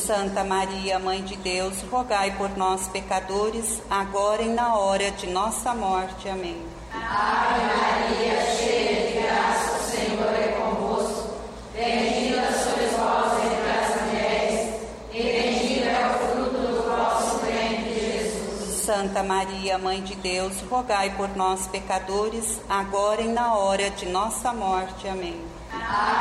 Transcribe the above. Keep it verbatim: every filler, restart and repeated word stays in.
Santa Maria, Mãe de Deus, rogai por nós, pecadores, agora e na hora de nossa morte. Amém. Ave Maria, cheia de graça, o Senhor é convosco. Bendita sois vós entre as mulheres, e bendito é o fruto do vosso ventre, Jesus. Santa Maria, Mãe de Deus, rogai por nós, pecadores, agora e na hora de nossa morte. Amém. Ave